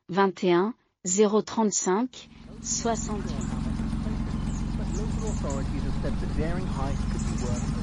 21 035 60. But local authorities have said the daring hike could be worth